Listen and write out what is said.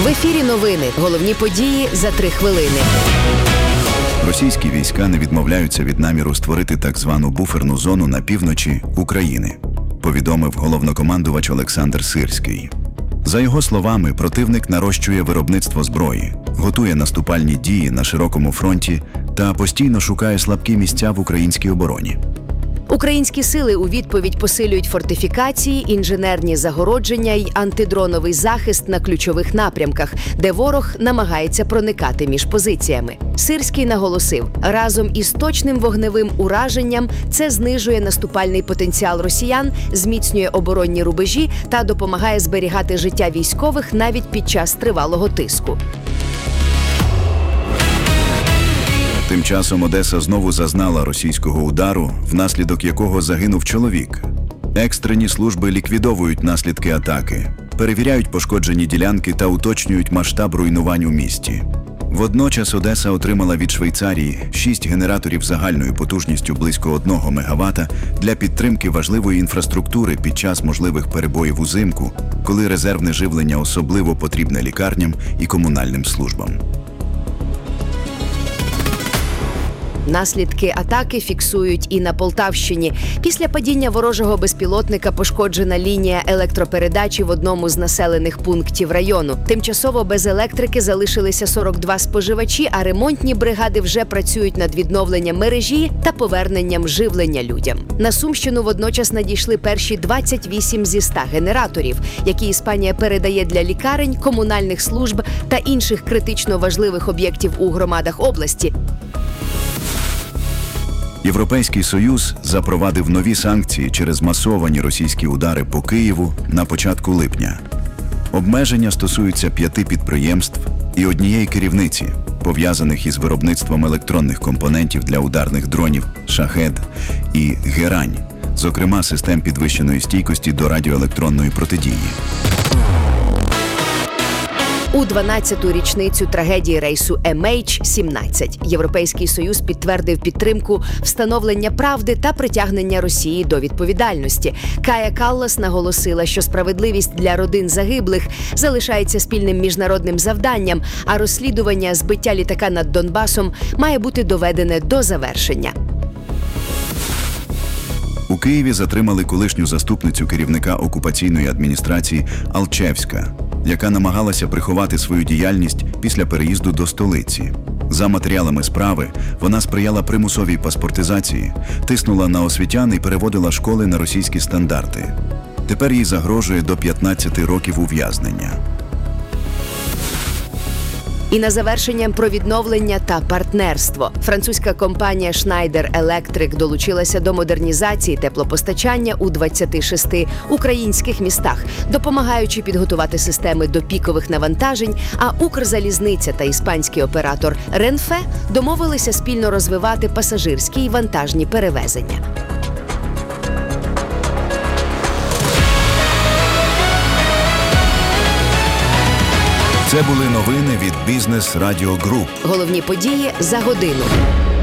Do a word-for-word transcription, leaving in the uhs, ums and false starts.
В ефірі новини. Головні події за три хвилини. Російські війська не відмовляються від наміру створити так звану буферну зону на півночі України, повідомив головнокомандувач Олександр Сирський. За його словами, противник нарощує виробництво зброї, готує наступальні дії на широкому фронті та постійно шукає слабкі місця в українській обороні. Українські сили у відповідь посилюють фортифікації, інженерні загородження й антидроновий захист на ключових напрямках, де ворог намагається проникати між позиціями. Сирський наголосив, разом із точним вогневим ураженням це знижує наступальний потенціал росіян, зміцнює оборонні рубежі та допомагає зберігати життя військових навіть під час тривалого тиску. Тим часом Одеса знову зазнала російського удару, внаслідок якого загинув чоловік. Екстрені служби ліквідовують наслідки атаки, перевіряють пошкоджені ділянки та уточнюють масштаб руйнувань у місті. Водночас Одеса отримала від Швейцарії шість генераторів загальною потужністю близько одного мегавата для підтримки важливої інфраструктури під час можливих перебоїв узимку, коли резервне живлення особливо потрібне лікарням і комунальним службам. Наслідки атаки фіксують і на Полтавщині. Після падіння ворожого безпілотника пошкоджена лінія електропередачі в одному з населених пунктів району. Тимчасово без електрики залишилися сорок два споживачі, а ремонтні бригади вже працюють над відновленням мережі та поверненням живлення людям. На Сумщину водночас надійшли перші двадцять вісім зі ста генераторів, які Іспанія передає для лікарень, комунальних служб та інших критично важливих об'єктів у громадах області. Європейський Союз запровадив нові санкції через масовані російські удари по Києву на початку липня. Обмеження стосуються п'яти підприємств і однієї керівниці, пов'язаних із виробництвом електронних компонентів для ударних дронів «Шахед» і «Герань», зокрема систем підвищеної стійкості до радіоелектронної протидії. У дванадцяту річницю трагедії рейсу ем ейч сімнадцять Європейський Союз підтвердив підтримку встановлення правди та притягнення Росії до відповідальності. Кая Каллас наголосила, що справедливість для родин загиблих залишається спільним міжнародним завданням, а розслідування збиття літака над Донбасом має бути доведене до завершення. У Києві затримали колишню заступницю керівника окупаційної адміністрації Алчевська, яка намагалася приховати свою діяльність після переїзду до столиці. За матеріалами справи, вона сприяла примусовій паспортизації, тиснула на освітян і переводила школи на російські стандарти. Тепер їй загрожує до п'ятнадцяти років ув'язнення. І на завершення про відновлення та партнерство. Французька компанія Schneider Electric долучилася до модернізації теплопостачання у двадцяти шести українських містах, допомагаючи підготувати системи до пікових навантажень, а Укрзалізниця та іспанський оператор Renfe домовилися спільно розвивати пасажирські і вантажні перевезення. Це були новини від Бізнес Радіо Груп. Головні події за годину.